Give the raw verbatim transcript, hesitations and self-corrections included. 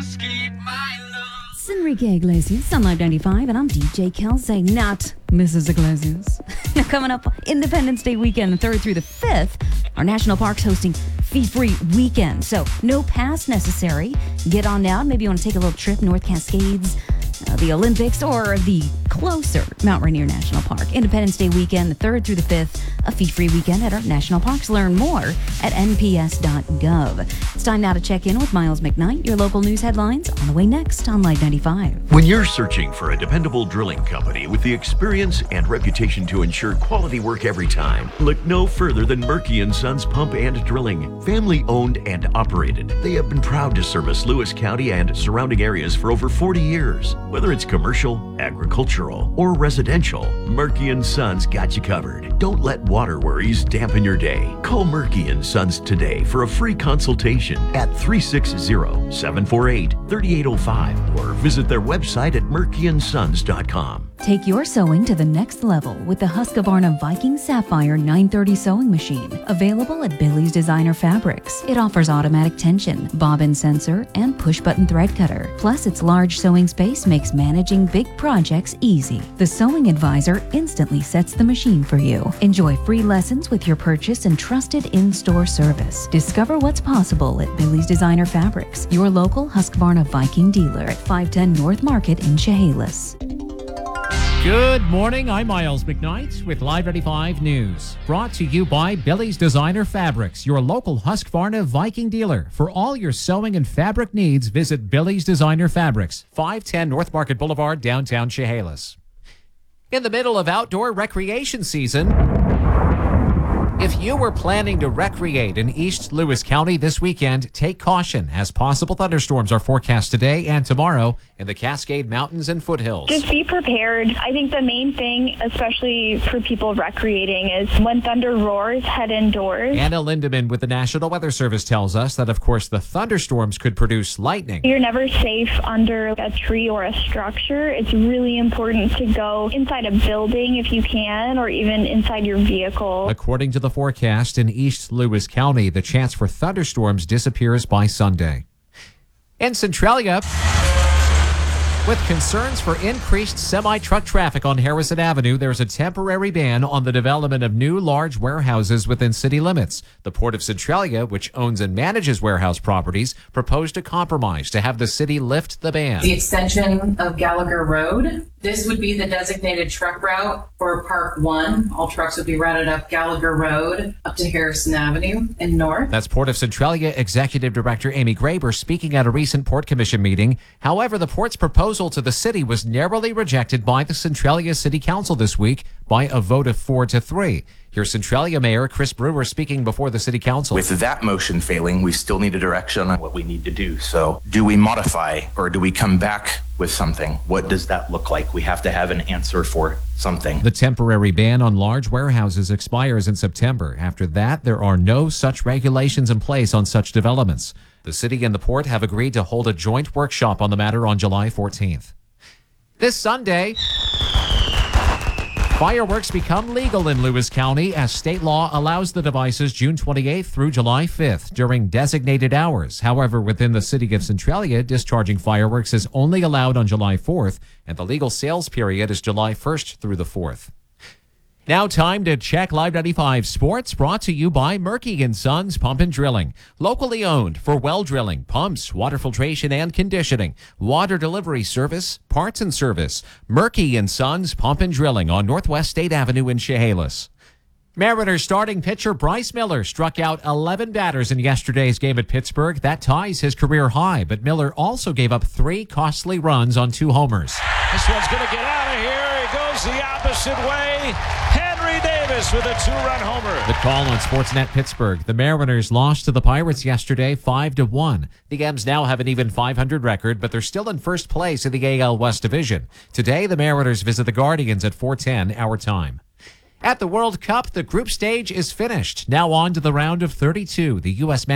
It's Enrique Iglesias on Live ninety-five, and I'm D J Kelsey, not Missus Iglesias. Now, coming up, Independence Day weekend, the third through the fifth, our national park's hosting fee-free weekend. So, no pass necessary. Get on down. Maybe you want to take a little trip, North Cascades, uh, the Olympics, or the closer Mount Rainier National Park. Independence Day weekend, the third through the fifth, a fee-free weekend at our national parks. Learn more at n p s dot gov. It's time now to check in with Miles McKnight. Your local news headlines on the way next on Live ninety-five. When you're searching for a dependable drilling company with the experience and reputation to ensure quality work every time, look no further than Murky and Sons Pump and Drilling. Family owned and operated, they have been proud to service Lewis County and surrounding areas for over forty years. Whether it's commercial, agricultural, or residential, Murky and Sons got you covered. Don't let water worries dampen your day. Call Murky and Sons today for a free consultation at three six zero, seven four eight, three eight zero five or visit their website at murky and sons dot com. Take your sewing to the next level with the Husqvarna Viking Sapphire nine thirty sewing machine, available at Billy's Designer Fabrics. It offers automatic tension, bobbin sensor, and push-button thread cutter. Plus, its large sewing space makes managing big projects easy. The Sewing Advisor instantly sets the machine for you. Enjoy free lessons with your purchase and trusted in-store service. Discover what's possible at Billy's Designer Fabrics, your local Husqvarna Viking dealer at five ten North Market in Chehalis. Good morning, I'm Miles McKnight with Live ninety-five News. Brought to you by Billy's Designer Fabrics, your local Husqvarna Viking dealer. For all your sewing and fabric needs, visit Billy's Designer Fabrics, five ten North Market Boulevard, downtown Chehalis. In the middle of outdoor recreation season, if you were planning to recreate in East Lewis County this weekend, take caution as possible thunderstorms are forecast today and tomorrow in the Cascade Mountains and foothills. Just be prepared. I think the main thing, especially for people recreating, is when thunder roars, head indoors. Anna Lindemann with the National Weather Service tells us that, of course, the thunderstorms could produce lightning. You're never safe under a tree or a structure. It's really important to go inside a building if you can, or even inside your vehicle. According to the forecast in East Lewis County, the chance for thunderstorms disappears by Sunday. In Centralia, with concerns for increased semi-truck traffic on Harrison Avenue, there's a temporary ban on the development of new large warehouses within city limits. The Port of Centralia, which owns and manages warehouse properties, proposed a compromise to have the city lift the ban. The extension of Gallagher Road. This would be the designated truck route for Park one. All trucks would be routed up Gallagher Road up to Harrison Avenue and north. That's Port of Centralia Executive Director Amy Graber speaking at a recent Port Commission meeting. However, the Port's proposal to the city was narrowly rejected by the Centralia City Council this week by a vote of four to three. Here's Centralia Mayor Chris Brewer speaking before the City Council. With that motion failing, we still need a direction on what we need to do. So do we modify or do we come back with something? What does that look like? We have to have an answer for something. The temporary ban on large warehouses expires in September. After that, there are no such regulations in place on such developments. The city and the port have agreed to hold a joint workshop on the matter on July fourteenth. This Sunday, fireworks become legal in Lewis County as state law allows the devices June twenty-eighth through July fifth during designated hours. However, within the city of Centralia, discharging fireworks is only allowed on July fourth, and the legal sales period is July first through the fourth. Now time to check Live ninety-five Sports, brought to you by Murky and Sons Pump and Drilling. Locally owned for well drilling, pumps, water filtration and conditioning, water delivery service, parts and service. Murky and Sons Pump and Drilling on Northwest State Avenue in Chehalis. Mariners starting pitcher Bryce Miller struck out eleven batters in yesterday's game at Pittsburgh. That ties his career high, but Miller also gave up three costly runs on two homers. This one's going to get out of here. He goes the opposite way. Henry Davis with a two-run homer. The call on Sportsnet Pittsburgh. The Mariners lost to the Pirates yesterday five to one. The M's now have an even five hundred record, but they're still in first place in the A L West Division. Today, the Mariners visit the Guardians at four ten our time. At the World Cup, the group stage is finished. Now on to the round of thirty-two. The U S men